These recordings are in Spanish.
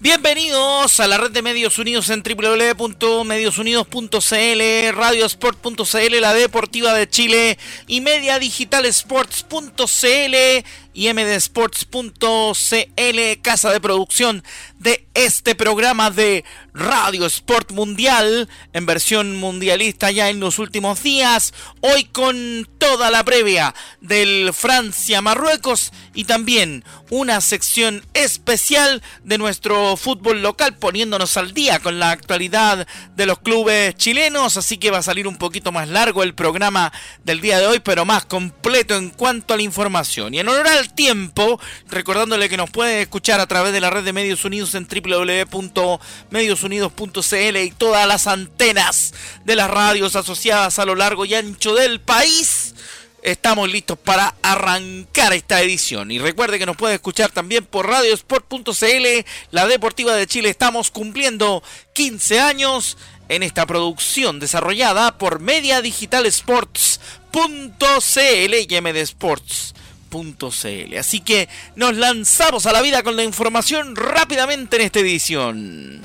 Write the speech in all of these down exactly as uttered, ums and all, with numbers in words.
Bienvenidos a la red de Medios Unidos en doble u doble u doble u punto medios unidos punto c l, radiosport punto c l, la Deportiva de Chile y media digital sports punto c l y m d sports punto c l, casa de producción de este programa de Radio Sport Mundial en versión mundialista ya en los últimos días, hoy con toda la previa del Francia-Marruecos y también una sección especial de nuestro fútbol local, poniéndonos al día con la actualidad de los clubes chilenos, así que va a salir un poquito más largo el programa del día de hoy, pero más completo en cuanto a la información. Y en honor al tiempo, recordándole que nos puede escuchar a través de la red de Medios Unidos en doble u doble u doble u punto medios unidos punto c l y todas las antenas de las radios asociadas a lo largo y ancho del país. Estamos listos para arrancar esta edición. Y recuerde que nos puede escuchar también por radiosport punto c l, la Deportiva de Chile. Estamos cumpliendo quince años en esta producción desarrollada por media digital sports punto c l y m d sports punto c l. Así que nos lanzamos a la vida con la información rápidamente en esta edición.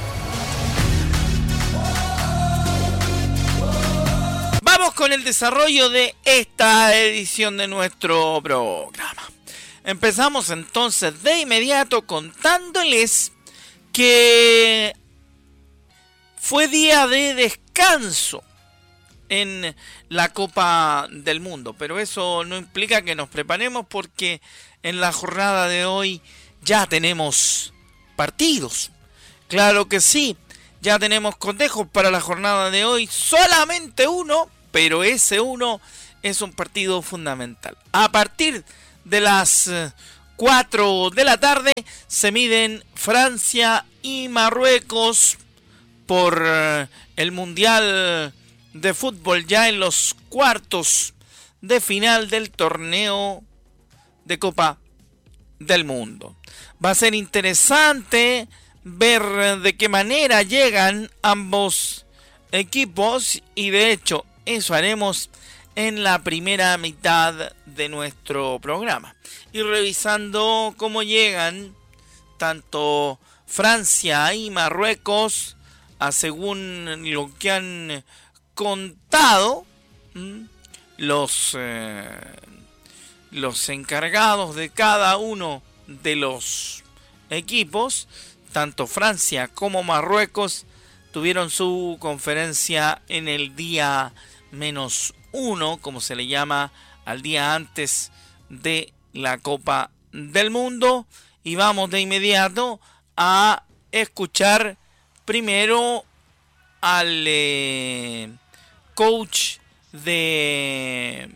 Vamos con el desarrollo de esta edición de nuestro programa. Empezamos entonces de inmediato contándoles que fue día de descanso en la Copa del Mundo, pero eso no implica que nos preparemos, porque en la jornada de hoy ya tenemos partidos. Claro que sí, ya tenemos cotejos para la jornada de hoy, solamente uno, pero ese uno es un partido fundamental. A partir de las cuatro de la tarde se miden Francia y Marruecos por el Mundial de Fútbol, ya en los cuartos de final del torneo de Copa del Mundo. Va a ser interesante ver de qué manera llegan ambos equipos, y de hecho eso haremos en la primera mitad de nuestro programa, y revisando cómo llegan tanto Francia y Marruecos, a según lo que han contado ¿m? los eh, los encargados de cada uno de los equipos. Tanto Francia como Marruecos tuvieron su conferencia en el día menos uno, como se le llama al día antes de la Copa del Mundo. Y vamos de inmediato a escuchar primero al eh, coach de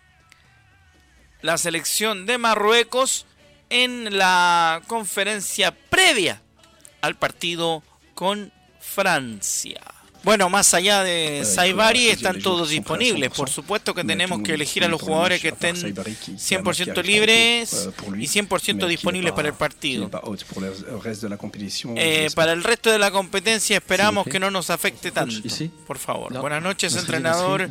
la selección de Marruecos en la conferencia previa al partido con Francia. Bueno, más allá de Saibari, están todos disponibles. Por supuesto que tenemos que elegir a los jugadores que estén cien por ciento libres y cien por ciento disponibles para el partido. Eh, para el resto de la competencia esperamos que no nos afecte tanto. Por favor. Buenas noches, entrenador.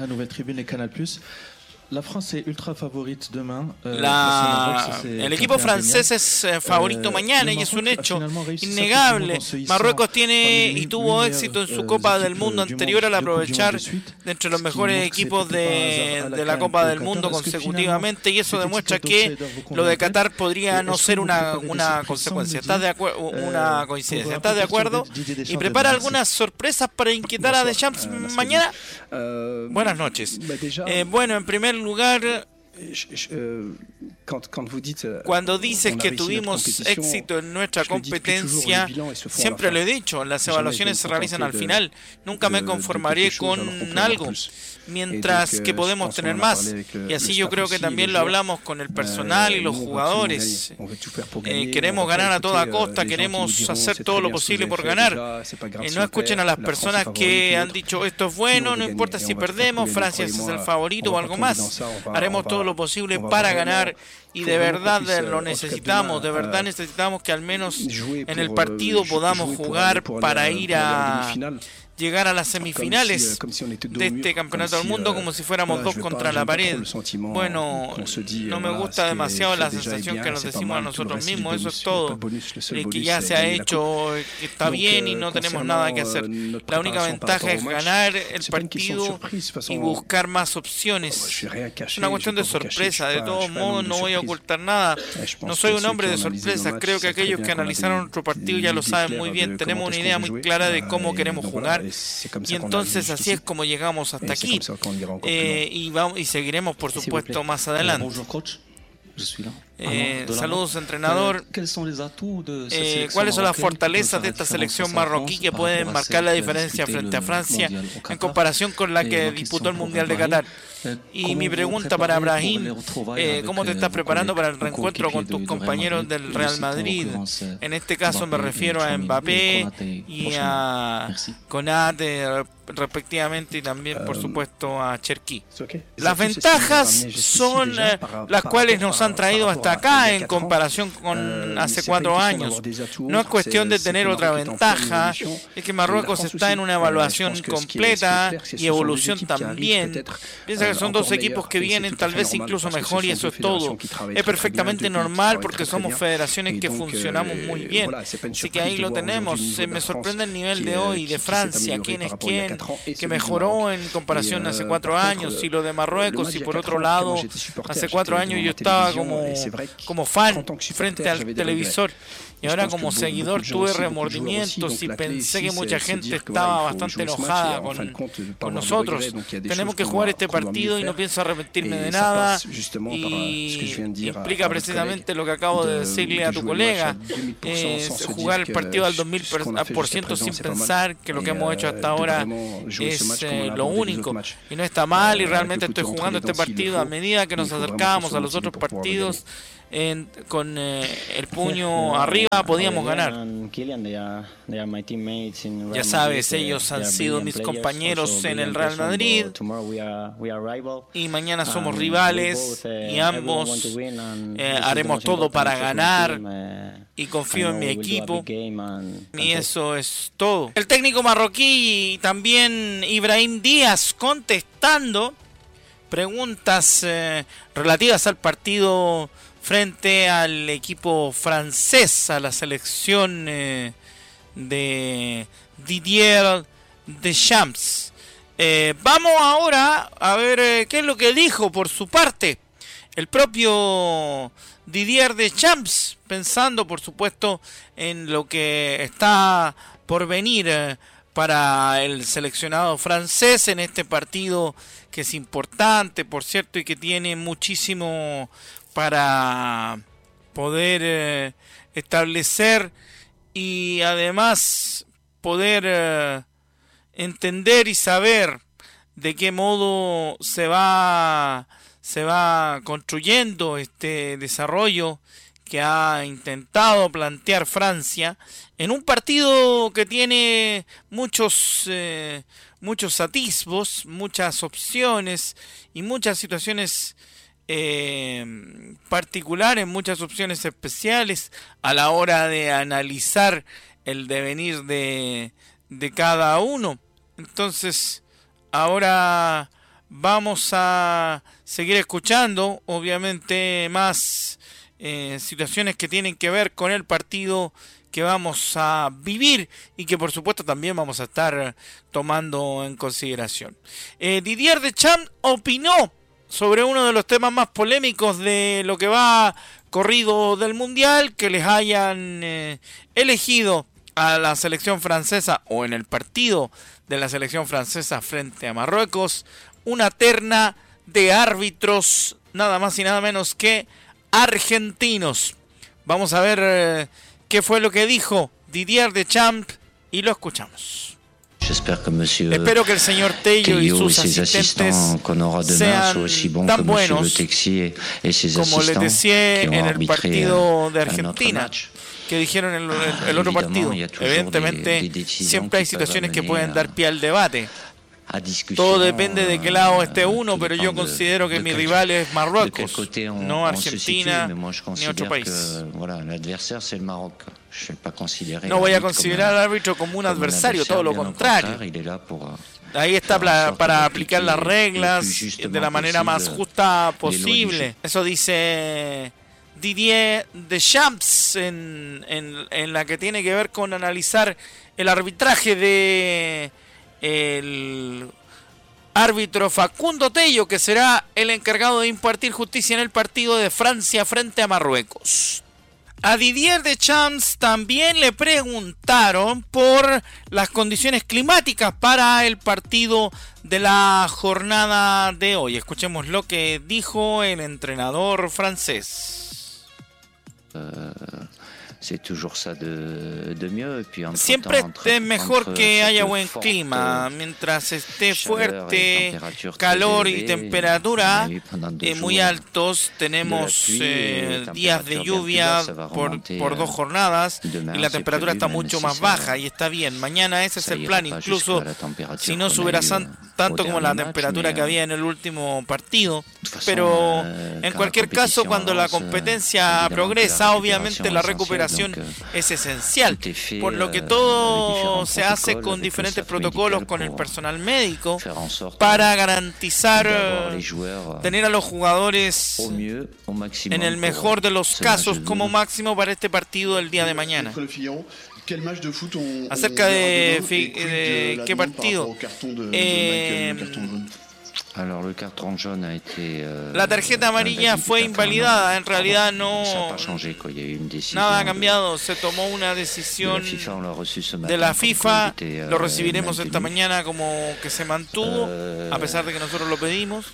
La France est ultra favorite demain. La... El equipo francés es favorito mañana y es un hecho innegable. Marruecos tiene y tuvo éxito en su Copa del Mundo anterior al aprovechar de entre los mejores equipos de, de la Copa del Mundo consecutivamente, y eso demuestra que lo de Qatar podría no ser una, una consecuencia. ¿Estás de acuerdo? Una coincidencia. ¿Estás de acuerdo? ¿Y prepara algunas sorpresas para inquietar a Deschamps mañana? Buenas noches. Eh, bueno, en primer lugar, cuando dices que tuvimos éxito en nuestra competencia, siempre lo he dicho, las evaluaciones se realizan al final. Nunca me conformaré con algo mientras que podemos tener más, y así yo creo que también lo hablamos con el personal y los jugadores. Eh, queremos ganar a toda costa, queremos hacer todo lo posible por ganar. Eh, no escuchen a las personas que han dicho esto es bueno, no importa si perdemos, Francia es el favorito o algo más. Haremos todo lo posible para ganar, y de verdad lo necesitamos, de verdad necesitamos que al menos en el partido podamos jugar para ir a llegar a las semifinales de este campeonato del mundo como si fuéramos dos contra la pared. Bueno, no me gusta demasiado la sensación que nos decimos a nosotros mismos, eso es todo, que ya se ha hecho, que está bien y no tenemos nada que hacer. La única ventaja es ganar el partido y buscar más opciones. Es una cuestión de sorpresa, de todos modos no voy a ocultar nada, no soy un hombre de sorpresas, creo que aquellos que analizaron nuestro partido ya lo saben muy bien, tenemos una idea muy clara de cómo queremos jugar. Y entonces así es como llegamos hasta aquí, eh, y, vamos, y seguiremos por supuesto más adelante. Eh, saludos, entrenador. Eh, ¿Cuáles son las fortalezas de esta selección marroquí que pueden marcar la diferencia frente a Francia en comparación con la que disputó el Mundial de Qatar? Y mi pregunta para Brahim, eh, ¿cómo te estás preparando para el reencuentro con tus compañeros del Real Madrid? En este caso me refiero a Mbappé y a Konate respectivamente, y también por supuesto a Cherki. Las ventajas son eh, las cuales nos han traído hasta acá en comparación con hace cuatro años. No es cuestión de tener otra ventaja, es que Marruecos está en una evaluación completa y evolución también. Piensa que son dos equipos que vienen tal vez incluso mejor y eso es todo. Es perfectamente normal porque somos federaciones que funcionamos muy bien. Así que ahí lo tenemos. Me sorprende el nivel de hoy de Francia, quién es quién, que mejoró en comparación hace cuatro años, y lo de Marruecos, y por otro lado, hace cuatro años yo estaba como, como fan frente al televisor. Y ahora como seguidor tuve remordimientos y pensé que mucha gente estaba bastante enojada con, con nosotros. Tenemos que jugar este partido y no pienso arrepentirme de nada. Y implica precisamente lo que acabo de decirle a tu colega, es jugar el partido al dos mil por ciento sin pensar que lo que hemos hecho hasta ahora es eh, lo único. Y no está mal, y realmente estoy jugando este partido a medida que nos acercábamos a los otros partidos. En, con eh, el puño arriba podíamos ganar. Ya sabes, ellos han sido mis compañeros en el Real Madrid y mañana somos rivales y ambos eh, haremos todo para ganar y confío en mi equipo y eso es todo. El técnico marroquí y también Ibrahim Díaz contestando preguntas eh, relativas al partido frente al equipo francés, a la selección eh, de Didier Deschamps. Eh, vamos ahora a ver eh, qué es lo que dijo por su parte el propio Didier Deschamps, pensando por supuesto en lo que está por venir eh, para el seleccionado francés en este partido que es importante, por cierto, y que tiene muchísimo para poder eh, establecer y además poder eh, entender y saber de qué modo se va se va construyendo este desarrollo que ha intentado plantear Francia en un partido que tiene muchos eh, muchos atisbos, muchas opciones y muchas situaciones Eh, particulares, muchas opciones especiales a la hora de analizar el devenir de, de cada uno. Entonces ahora vamos a seguir escuchando obviamente más eh, situaciones que tienen que ver con el partido que vamos a vivir y que por supuesto también vamos a estar tomando en consideración. eh, Didier Deschamps opinó sobre uno de los temas más polémicos de lo que va corrido del Mundial, que les hayan eh, elegido a la selección francesa o en el partido de la selección francesa frente a Marruecos una terna de árbitros nada más y nada menos que argentinos. Vamos a ver eh, qué fue lo que dijo Didier Deschamps y lo escuchamos. Espero que el señor Tello y sus asistentes sean tan buenos como les decía en el partido de Argentina, que dijeron en el, el otro partido. Evidentemente siempre hay situaciones que pueden dar pie al debate. Todo depende de qué lado esté uno, pero yo considero que mi rival es Marruecos, no Argentina ni otro país. No voy a considerar al árbitro como un adversario, todo lo contrario. Ahí está para, para aplicar las reglas de la manera más justa posible. Eso dice Didier Deschamps en, en, en la que tiene que ver con analizar el arbitraje de el árbitro Facundo Tello, que será el encargado de impartir justicia en el partido de Francia frente a Marruecos. A Didier Deschamps también le preguntaron por las condiciones climáticas para el partido de la jornada de hoy. Escuchemos lo que dijo el entrenador francés. Uh... Siempre es mejor que haya buen clima, mientras esté fuerte, calor y temperatura eh, muy altos. Tenemos eh, días de lluvia por, por dos jornadas y la temperatura está mucho más baja y está bien. Mañana ese es el plan, incluso si no subiera tanto como la temperatura que había en el último partido. Pero en cualquier caso, cuando la competencia progresa, obviamente la recuperación es esencial, por lo que todo se hace con diferentes protocolos con el personal médico para garantizar tener a los jugadores en el mejor de los casos como máximo para este partido del día de mañana. Acerca de, de qué partido, eh, la tarjeta amarilla fue invalidada. En realidad no, nada ha cambiado. Se tomó una decisión de la FIFA. Lo recibiremos esta mañana como que se mantuvo, a pesar de que nosotros lo pedimos.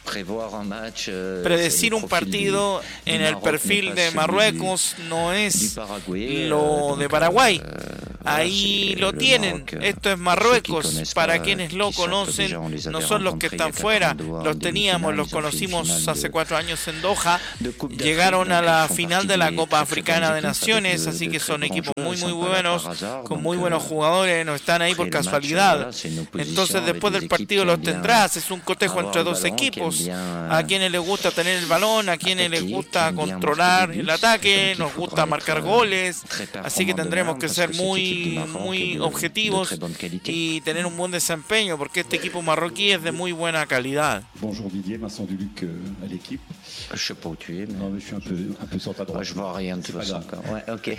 Predecir un partido en el perfil de Marruecos no es lo de Paraguay. Ahí lo tienen. Esto es Marruecos. Para quienes lo conocen, no son los que están fuera. Los teníamos, los conocimos hace cuatro años en Doha. Llegaron a la final de la Copa Africana de Naciones, así que son equipos muy muy buenos, con muy buenos jugadores, no están ahí por casualidad. Entonces después del partido los tendrás, es un cotejo entre dos equipos. A quienes les gusta tener el balón, a quienes les gusta controlar el ataque, nos gusta marcar goles, así que tendremos que ser muy, muy objetivos y tener un buen desempeño, porque este equipo marroquí es de muy buena calidad. Bonjour Didier, Vincent Duluc euh, à l'équipe. Je sais pas où tu es, mais non, mais je suis un peu, un peu sur ta droite. Ouais, je vois rien de toute façon. Ouais, ok.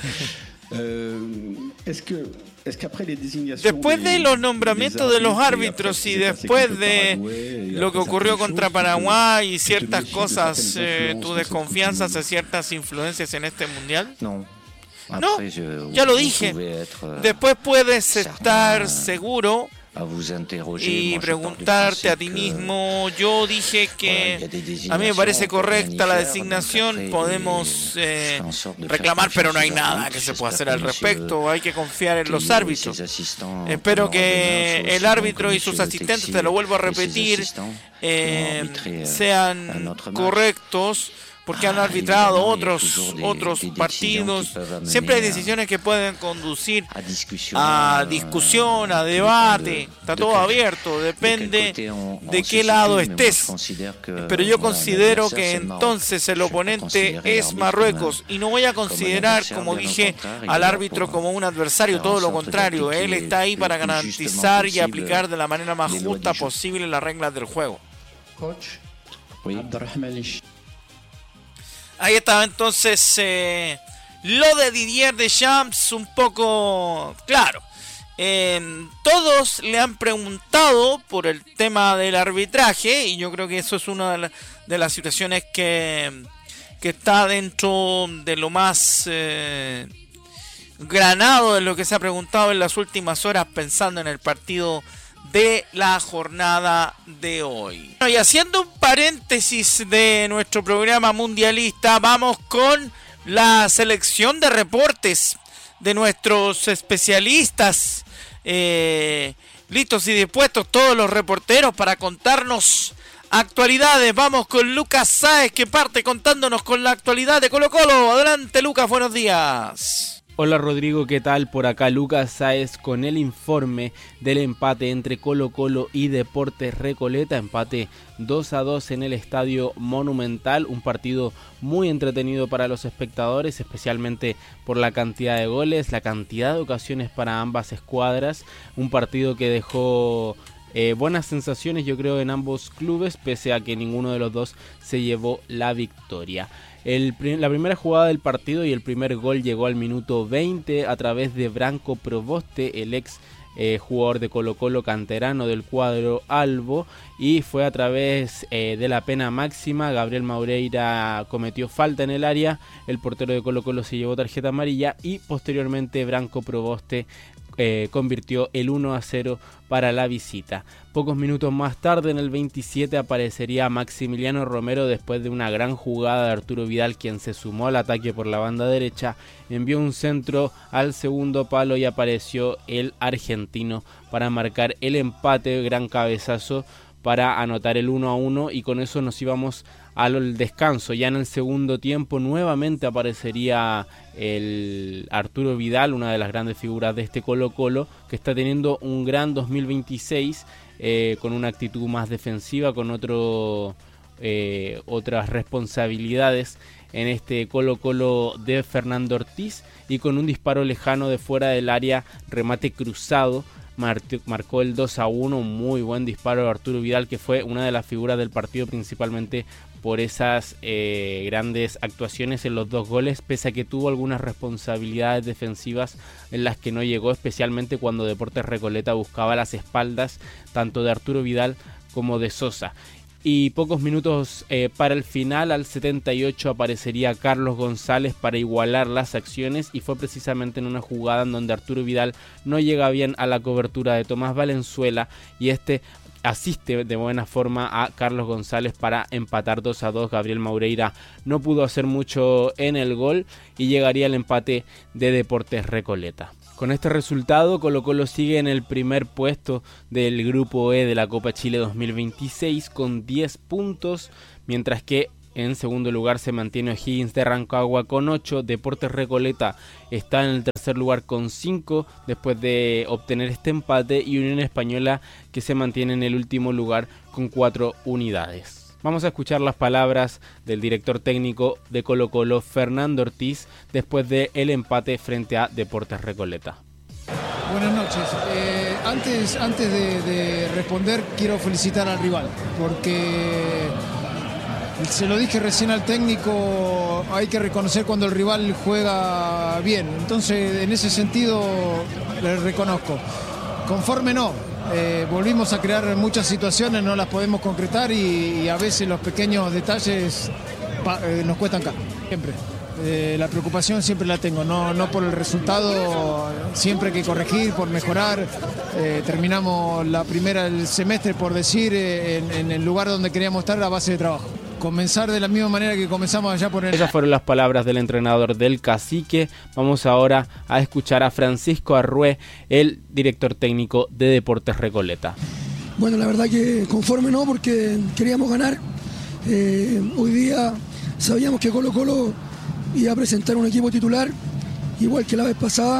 euh, est-ce que Después de los nombramientos de los árbitros y después de lo que ocurrió contra Paraguay y ciertas cosas, eh, ¿tu desconfianza hacia ciertas influencias en este mundial? No. No, ya lo dije. Después puedes estar seguro y preguntarte a ti mismo. Yo dije que a mí me parece correcta la designación, podemos eh, reclamar, pero no hay nada que se pueda hacer al respecto. Hay que confiar en los árbitros. Espero que el árbitro y sus asistentes, te lo vuelvo a repetir, eh, sean correctos, porque han arbitrado otros otros partidos. Siempre hay decisiones que pueden conducir a discusión, a debate. Está todo abierto, depende de qué lado estés. Pero yo considero que entonces el oponente es Marruecos y no voy a considerar, como dije, al árbitro como un adversario, todo lo contrario. Él está ahí para garantizar y aplicar de la manera más justa posible las reglas del juego. Ahí estaba entonces eh, lo de Didier Deschamps, un poco claro. Eh, todos le han preguntado por el tema del arbitraje y yo creo que eso es una de, la, de las situaciones que, que está dentro de lo más eh, granado de lo que se ha preguntado en las últimas horas pensando en el partido de la jornada de hoy. Bueno, y haciendo un paréntesis de nuestro programa mundialista, vamos con la selección de reportes de nuestros especialistas, eh, listos y dispuestos todos los reporteros para contarnos actualidades. Vamos con Lucas Sáez, que parte contándonos con la actualidad de Colo Colo. Adelante Lucas, buenos días. Hola Rodrigo, ¿qué tal? Por acá Lucas Sáez con el informe del empate entre Colo Colo y Deportes Recoleta, empate dos a dos en el Estadio Monumental, un partido muy entretenido para los espectadores, especialmente por la cantidad de goles, la cantidad de ocasiones para ambas escuadras, un partido que dejó eh, buenas sensaciones yo creo en ambos clubes, pese a que ninguno de los dos se llevó la victoria. El, la primera jugada del partido y el primer gol llegó al minuto veinte a través de Branco Proboste, el ex eh, jugador de Colo Colo canterano del cuadro albo, y fue a través eh, de la pena máxima. Gabriel Maureira cometió falta en el área, el portero de Colo Colo se llevó tarjeta amarilla y posteriormente Branco Proboste Eh, convirtió el uno a cero para la visita. Pocos minutos más tarde, en el veintisiete, aparecería Maximiliano Romero después de una gran jugada de Arturo Vidal, quien se sumó al ataque por la banda derecha, envió un centro al segundo palo y apareció el argentino para marcar el empate, gran cabezazo para anotar el uno a uno, y con eso nos íbamos al descanso. Ya en el segundo tiempo nuevamente aparecería el Arturo Vidal, una de las grandes figuras de este Colo Colo, que está teniendo un gran dos mil veintiséis, eh, con una actitud más defensiva, con otro, eh, otras responsabilidades en este Colo Colo de Fernando Ortiz, y con un disparo lejano de fuera del área, remate cruzado, marcó el dos a uno, un muy buen disparo de Arturo Vidal, que fue una de las figuras del partido, principalmente por esas eh, grandes actuaciones en los dos goles, pese a que tuvo algunas responsabilidades defensivas en las que no llegó, especialmente cuando Deportes Recoleta buscaba las espaldas tanto de Arturo Vidal como de Sosa. Y pocos minutos eh, para el final, al setenta y ocho, aparecería Carlos González para igualar las acciones, y fue precisamente en una jugada en donde Arturo Vidal no llega bien a la cobertura de Tomás Valenzuela, y este asiste de buena forma a Carlos González para empatar dos a dos. Gabriel Maureira no pudo hacer mucho en el gol y llegaría el empate de Deportes Recoleta. Con este resultado, Colo Colo sigue en el primer puesto del Grupo E de la Copa Chile dos mil veintiséis con diez puntos, mientras que en segundo lugar se mantiene O'Higgins de Rancagua con ocho, Deportes Recoleta está en el tercer lugar con cinco después de obtener este empate, y Unión Española que se mantiene en el último lugar con cuatro unidades. Vamos a escuchar las palabras del director técnico de Colo Colo, Fernando Ortiz, después del empate frente a Deportes Recoleta. Buenas noches. Eh, antes antes de, de responder, quiero felicitar al rival, porque se lo dije recién al técnico, hay que reconocer cuando el rival juega bien. Entonces, en ese sentido, le reconozco. Conforme no. Eh, volvimos a crear muchas situaciones, no las podemos concretar, y, y a veces los pequeños detalles pa, eh, nos cuestan acá. Siempre. Eh, la preocupación siempre la tengo, no, no por el resultado, siempre hay que corregir, por mejorar. Eh, terminamos la primera del semestre, por decir, eh, en, en el lugar donde queríamos estar a base de trabajo. Comenzar de la misma manera que comenzamos allá por el... Esas fueron las palabras del entrenador del Cacique. Vamos ahora a escuchar a Francisco Arrué, el director técnico de Deportes Recoleta. Bueno, la verdad que conforme no, porque queríamos ganar. Eh, hoy día sabíamos que Colo Colo iba a presentar un equipo titular, igual que la vez pasada.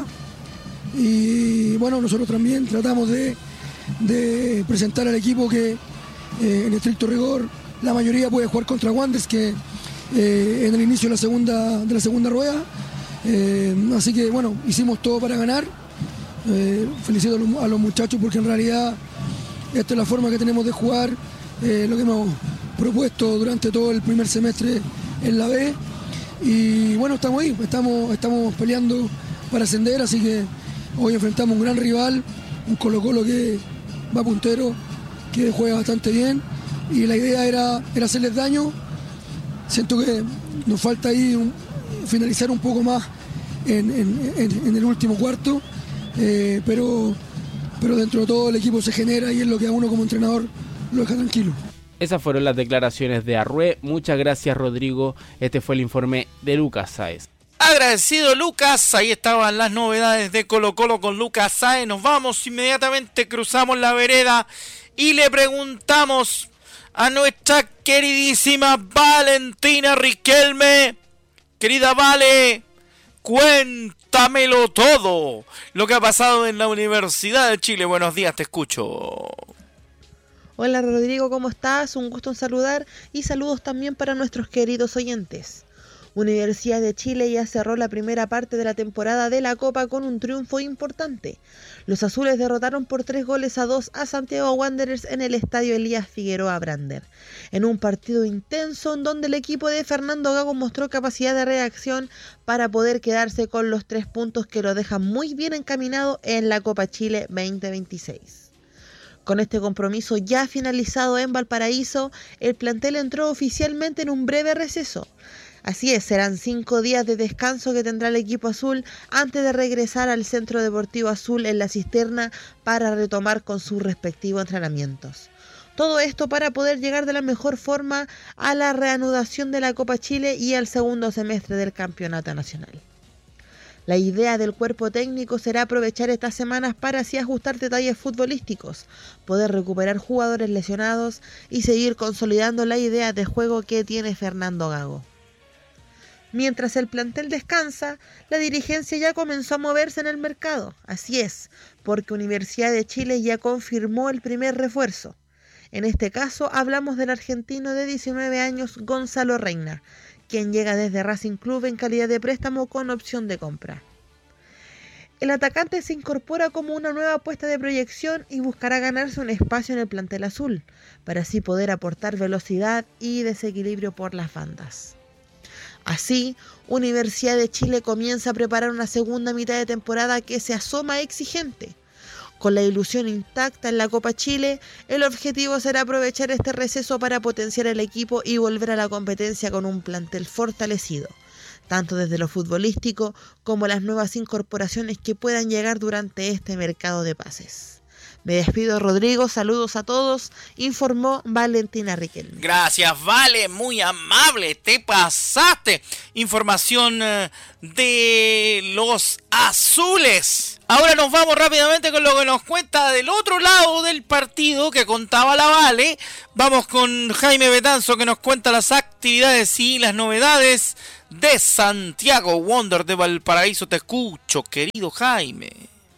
Y bueno, nosotros también tratamos de, de presentar al equipo que eh, en estricto rigor la mayoría puede jugar contra Wanderers, que eh, en el inicio de la segunda, de la segunda rueda. Eh, así que bueno, hicimos todo para ganar. Eh, felicito a los, a los muchachos, porque en realidad esta es la forma que tenemos de jugar, eh, lo que hemos propuesto durante todo el primer semestre en la B. Y bueno, estamos ahí, estamos, estamos peleando para ascender, así que hoy enfrentamos un gran rival, un Colo Colo que va puntero, que juega bastante bien. Y la idea era, era hacerles daño. Siento que nos falta ahí un, finalizar un poco más en, en, en, en el último cuarto, eh, pero, pero dentro de todo el equipo se genera, y es lo que a uno como entrenador lo deja tranquilo. Esas fueron las declaraciones de Arrué. Muchas gracias, Rodrigo. Este fue el informe de Lucas Sáez. Agradecido, Lucas. Ahí estaban las novedades de Colo Colo con Lucas Sáez. Nos vamos inmediatamente, cruzamos la vereda y le preguntamos a nuestra queridísima Valentina Riquelme. Querida Vale, cuenta Cuéntamelo todo. Lo que ha pasado en la Universidad de Chile. Buenos días, te escucho. Hola Rodrigo, ¿cómo estás? Un gusto en saludar y saludos también para nuestros queridos oyentes. Universidad de Chile ya cerró la primera parte de la temporada de la Copa con un triunfo importante. Los azules derrotaron por tres goles a dos a Santiago Wanderers en el estadio Elías Figueroa Brander, en un partido intenso en donde el equipo de Fernando Gago mostró capacidad de reacción para poder quedarse con los tres puntos que lo dejan muy bien encaminado en la Copa Chile veinte veintiséis. Con este compromiso ya finalizado en Valparaíso, el plantel entró oficialmente en un breve receso. Así es, serán cinco días de descanso que tendrá el equipo azul antes de regresar al Centro Deportivo Azul en La Cisterna para retomar con sus respectivos entrenamientos. Todo esto para poder llegar de la mejor forma a la reanudación de la Copa Chile y al segundo semestre del Campeonato Nacional. La idea del cuerpo técnico será aprovechar estas semanas para así ajustar detalles futbolísticos, poder recuperar jugadores lesionados y seguir consolidando la idea de juego que tiene Fernando Gago. Mientras el plantel descansa, la dirigencia ya comenzó a moverse en el mercado. Así es, porque Universidad de Chile ya confirmó el primer refuerzo. En este caso hablamos del argentino de diecinueve años Gonzalo Reina, quien llega desde Racing Club en calidad de préstamo con opción de compra. El atacante se incorpora como una nueva apuesta de proyección y buscará ganarse un espacio en el plantel azul, para así poder aportar velocidad y desequilibrio por las bandas. Así, Universidad de Chile comienza a preparar una segunda mitad de temporada que se asoma exigente. Con la ilusión intacta en la Copa Chile, el objetivo será aprovechar este receso para potenciar el equipo y volver a la competencia con un plantel fortalecido, tanto desde lo futbolístico como las nuevas incorporaciones que puedan llegar durante este mercado de pases. Me despido, Rodrigo, saludos a todos, informó Valentina Riquelme. Gracias, Vale, muy amable, te pasaste. Información de los azules. Ahora nos vamos rápidamente con lo que nos cuenta del otro lado del partido que contaba la Vale. Vamos con Jaime Betanzo que nos cuenta las actividades y las novedades de Santiago Wander de Valparaíso. Te escucho, querido Jaime.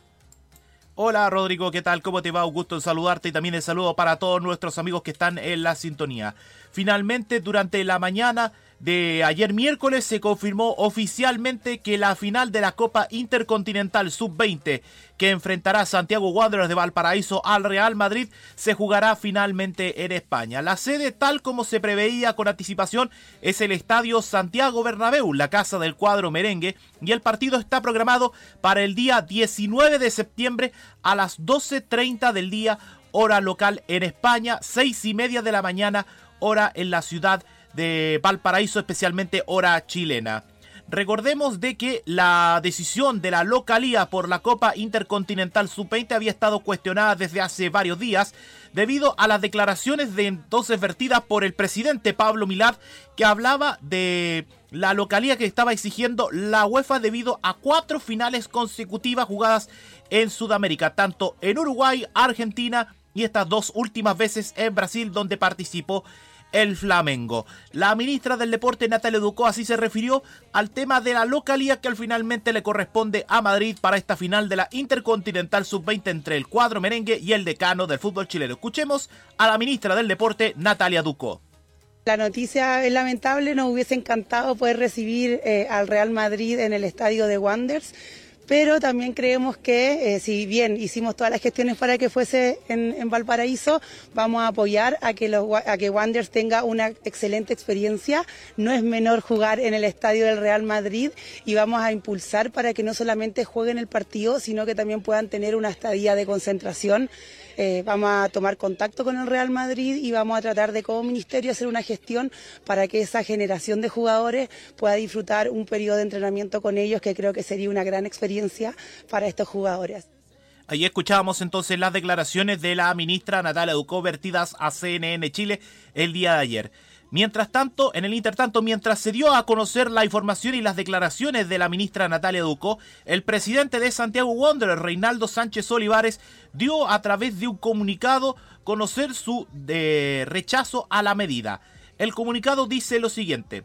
Hola Rodrigo, ¿qué tal? ¿Cómo te va? Un gusto en saludarte y también el saludo para todos nuestros amigos que están en la sintonía. Finalmente, durante la mañana de ayer miércoles se confirmó oficialmente que la final de la Copa Intercontinental sub veinte que enfrentará Santiago Wanderers de Valparaíso al Real Madrid se jugará finalmente en España. La sede, tal como se preveía con anticipación, es el Estadio Santiago Bernabéu, la casa del cuadro merengue, y el partido está programado para el día diecinueve de septiembre a las doce treinta del día, hora local en España, seis y media de la mañana, hora en la ciudad de Valparaíso, especialmente hora chilena. Recordemos de que la decisión de la localía por la Copa Intercontinental sub veinte había estado cuestionada desde hace varios días debido a las declaraciones de entonces vertidas por el presidente Pablo Milad, que hablaba de la localía que estaba exigiendo la UEFA debido a cuatro finales consecutivas jugadas en Sudamérica, tanto en Uruguay, Argentina y estas dos últimas veces en Brasil, donde participó el Flamengo. La ministra del Deporte, Natalia Ducó, así se refirió al tema de la localía que al finalmente le corresponde a Madrid para esta final de la Intercontinental sub veinte entre el cuadro merengue y el decano del fútbol chileno. Escuchemos a la ministra del Deporte, Natalia Ducó. La noticia es lamentable, nos hubiese encantado poder recibir eh, al Real Madrid en el estadio de Wanderers, pero también creemos que eh, si bien hicimos todas las gestiones para que fuese en, en Valparaíso, vamos a apoyar a que, los, a que Wanderers tenga una excelente experiencia. No es menor jugar en el estadio del Real Madrid y vamos a impulsar para que no solamente jueguen el partido, sino que también puedan tener una estadía de concentración. Eh, vamos a tomar contacto con el Real Madrid y vamos a tratar de como ministerio hacer una gestión para que esa generación de jugadores pueda disfrutar un periodo de entrenamiento con ellos, que creo que sería una gran experiencia para estos jugadores. Ahí escuchábamos entonces las declaraciones de la ministra Natalia Ducó vertidas a C N N Chile el día de ayer. Mientras tanto, en el intertanto, mientras se dio a conocer la información y las declaraciones de la ministra Natalia Ducó, el presidente de Santiago Wanderers, Reinaldo Sánchez Olivares, dio a través de un comunicado conocer su de rechazo a la medida. El comunicado dice lo siguiente: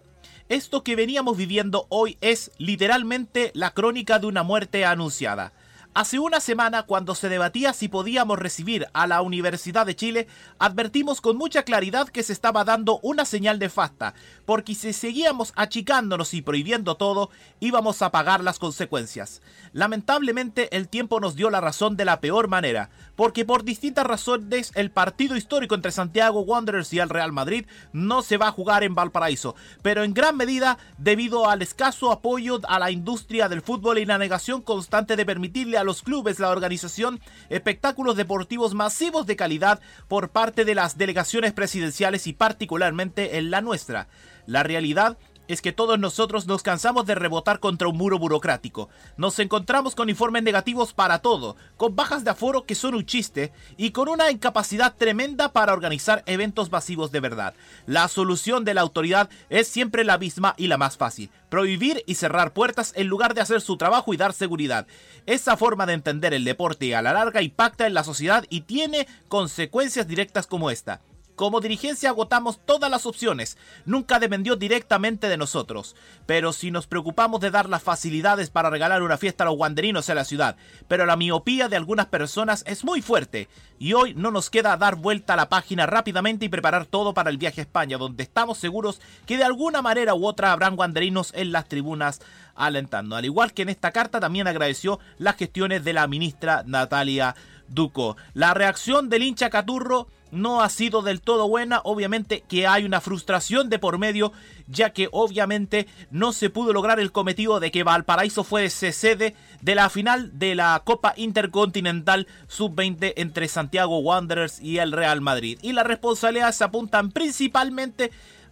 Esto que veníamos viviendo hoy es literalmente la crónica de una muerte anunciada. Hace una semana, cuando se debatía si podíamos recibir a la Universidad de Chile, advertimos con mucha claridad que se estaba dando una señal nefasta, porque si seguíamos achicándonos y prohibiendo todo, íbamos a pagar las consecuencias. Lamentablemente, el tiempo nos dio la razón de la peor manera, porque por distintas razones el partido histórico entre Santiago Wanderers y el Real Madrid no se va a jugar en Valparaíso, pero en gran medida debido al escaso apoyo a la industria del fútbol y la negación constante de permitirle a los clubes, la organización, espectáculos deportivos masivos de calidad por parte de las delegaciones presidenciales y particularmente en la nuestra. La realidad es que todos nosotros nos cansamos de rebotar contra un muro burocrático. Nos encontramos con informes negativos para todo, con bajas de aforo que son un chiste y con una incapacidad tremenda para organizar eventos masivos de verdad. La solución de la autoridad es siempre la misma y la más fácil: prohibir y cerrar puertas en lugar de hacer su trabajo y dar seguridad. Esa forma de entender el deporte a la larga impacta en la sociedad y tiene consecuencias directas como esta. Como dirigencia agotamos todas las opciones, nunca dependió directamente de nosotros, pero si nos preocupamos de dar las facilidades para regalar una fiesta a los wanderinos en la ciudad, pero la miopía de algunas personas es muy fuerte, y hoy no nos queda dar vuelta a la página rápidamente y preparar todo para el viaje a España, donde estamos seguros que de alguna manera u otra habrán wanderinos en las tribunas alentando. Al igual que en esta carta, también agradeció las gestiones de la ministra Natalia Ducó. La reacción del hincha caturro no ha sido del todo buena, obviamente que hay una frustración de por medio, ya que obviamente no se pudo lograr el cometido de que Valparaíso fuese sede de la final de la Copa Intercontinental sub veinte entre Santiago Wanderers y el Real Madrid. Y las responsabilidades se apuntan principalmente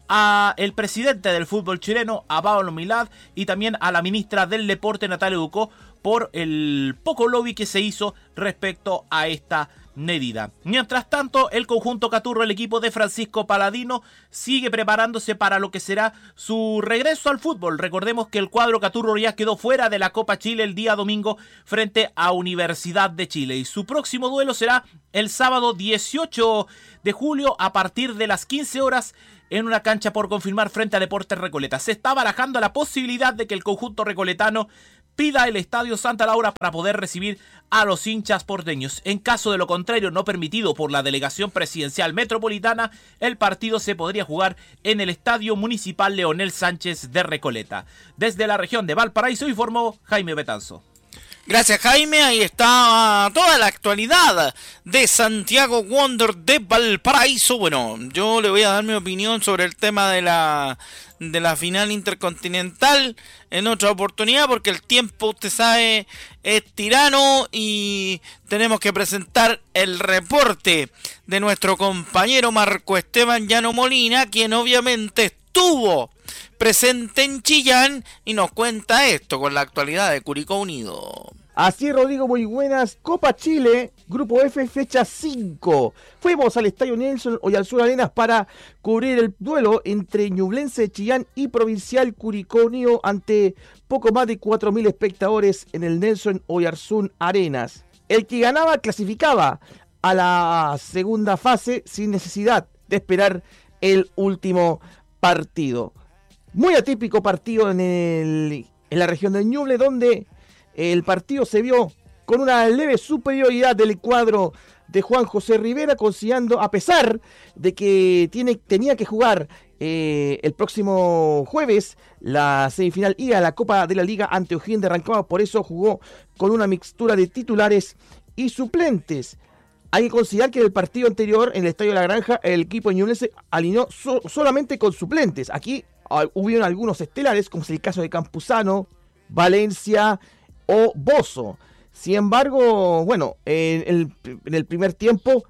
a el presidente del fútbol chileno, a Pablo Milad, y también a la ministra del Deporte, Natalia Ducó, por el poco lobby que se hizo respecto a esta medida. Mientras tanto, el conjunto caturro, el equipo de Francisco Paladino, sigue preparándose para lo que será su regreso al fútbol. Recordemos que el cuadro caturro ya quedó fuera de la Copa Chile el día domingo frente a Universidad de Chile, y su próximo duelo será el sábado dieciocho de julio a partir de las quince horas en una cancha por confirmar frente a Deportes Recoleta. Se está barajando la posibilidad de que el conjunto recoletano pida el Estadio Santa Laura para poder recibir a los hinchas porteños. En caso de lo contrario, no permitido por la Delegación Presidencial Metropolitana, el partido se podría jugar en el Estadio Municipal Leonel Sánchez de Recoleta. Desde la región de Valparaíso informó Jaime Betanzo. Gracias, Jaime. Ahí está toda la actualidad de Santiago Wander de Valparaíso. Bueno, yo le voy a dar mi opinión sobre el tema de la de la final intercontinental en otra oportunidad, porque el tiempo, usted sabe, es tirano y tenemos que presentar el reporte de nuestro compañero Marco Esteban Llano Molina, quien obviamente estuvo presente en Chillán y nos cuenta esto con la actualidad de Curicó Unido. Así, Rodrigo, muy buenas. Copa Chile, Grupo F, fecha cinco. Fuimos al Estadio Nelson Oyarzún Arenas para cubrir el duelo entre Ñublense de Chillán y Provincial Curicó Unido ante poco más de cuatro mil espectadores en el Nelson Oyarzún Arenas. El que ganaba clasificaba a la segunda fase sin necesidad de esperar el último partido. Muy atípico partido en, el, en la región de Ñuble, donde el partido se vio con una leve superioridad del cuadro de Juan José Rivera, consiguiendo, a pesar de que tiene, tenía que jugar eh, el próximo jueves la semifinal ida a la Copa de la Liga ante O'Higgins de Rancagua. Por eso jugó con una mixtura de titulares y suplentes. Hay que considerar que en el partido anterior, en el Estadio de la Granja, el equipo de Ñublense alineó so, solamente con suplentes. Aquí uh, hubieron algunos estelares, como es el caso de Campuzano, Valencia o Bozo. Sin embargo, bueno, en el, en el primer tiempo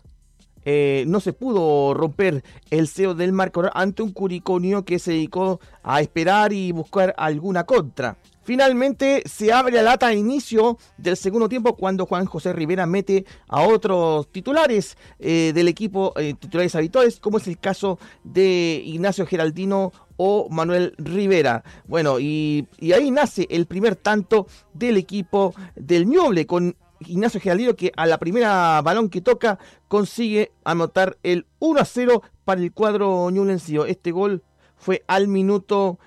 eh, no se pudo romper el cero del marcador ante un Curicó Unido que se dedicó a esperar y buscar alguna contra. Finalmente se abre la lata a inicio del segundo tiempo cuando Juan José Rivera mete a otros titulares eh, del equipo, eh, titulares habituales, como es el caso de Ignacio Geraldino o Manuel Rivera. Bueno, y, y ahí nace el primer tanto del equipo del Ñuble, con Ignacio Geraldino, que a la primera balón que toca consigue anotar el uno a cero para el cuadro ñublense. Este gol fue al minuto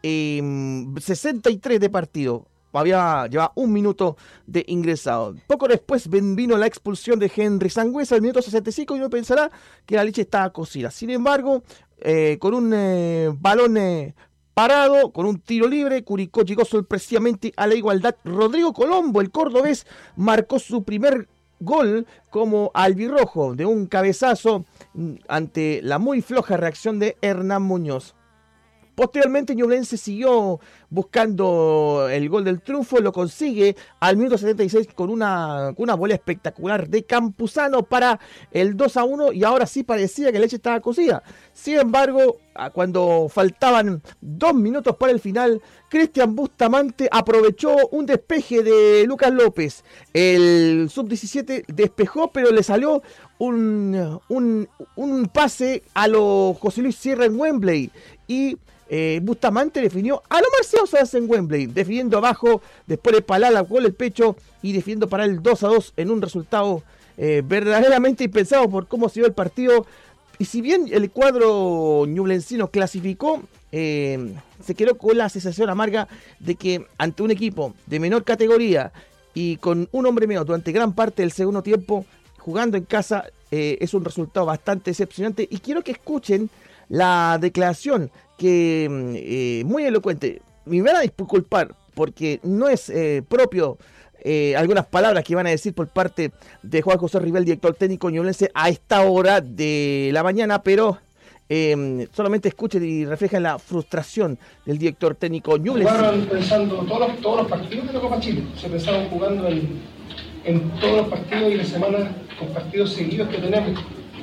eh, sesenta y tres de partido. Había llevaba un minuto de ingresado. Poco después vino la expulsión de Henry Sangüesa al minuto sesenta y cinco y uno pensará que la leche estaba cocida. Sin embargo, eh, con un eh, balón eh, parado, con un tiro libre, Curicó llegó sorpresivamente a la igualdad. Rodrigo Colombo, el cordobés, marcó su primer gol como albirrojo de un cabezazo ante la muy floja reacción de Hernán Muñoz. Posteriormente Ñublense siguió buscando el gol del triunfo, lo consigue al minuto setenta y seis con una, con una bola espectacular de Campuzano para el dos a uno, y ahora sí parecía que la leche estaba cocida. Sin embargo, cuando faltaban dos minutos para el final, Cristian Bustamante aprovechó un despeje de Lucas López. El sub diecisiete despejó, pero le salió un, un, un pase a lo José Luis Sierra en Wembley, y Eh, Bustamante definió a lo Marcelo Salas en Wembley, definiendo abajo, después de palar la gol el pecho y definiendo para el dos a dos en un resultado eh, verdaderamente impensado por cómo se dio el partido. Y si bien el cuadro ñublencino clasificó, eh, se quedó con la sensación amarga de que ante un equipo de menor categoría y con un hombre menos durante gran parte del segundo tiempo, jugando en casa, eh, es un resultado bastante decepcionante. Y quiero que escuchen la declaración que eh, muy elocuente. Me van a disculpar porque no es eh, propio eh, algunas palabras que van a decir por parte de Juan José Rivel, director técnico ñublense, a esta hora de la mañana, pero eh, solamente escuchen y reflejan la frustración del director técnico ñublense. Jugaron pensando todos los, todos los partidos de la Copa Chile, se pensaban jugando en, en todos los partidos y la semana con partidos seguidos que tenemos,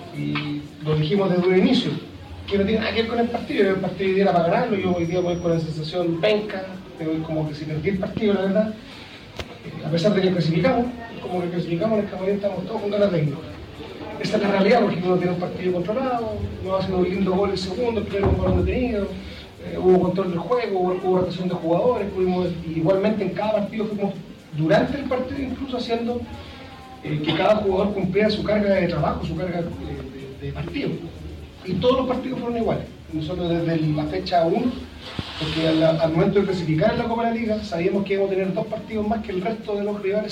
y lo dijimos desde un inicio, que no tiene nada que ver con el partido. El partido era para ganarlo, yo hoy día voy con la sensación penca, voy como que si perdí el partido, la verdad, eh, a pesar de que clasificamos, como que clasificamos en el Camarín, estamos todos con ganas de irnos. Esta es la realidad, porque uno tiene un partido controlado, uno va haciendo un lindo gol el segundo, el primero un balón detenido, eh, hubo control del juego, hubo, hubo rotación de jugadores, pudimos, igualmente en cada partido fuimos, durante el partido incluso, haciendo eh, que cada jugador cumpliera su carga de trabajo, su carga de, de, de partido. Y todos los partidos fueron iguales. Nosotros desde la fecha uno, porque al, al momento de clasificar en la Copa de la Liga, sabíamos que íbamos a tener dos partidos más que el resto de los rivales.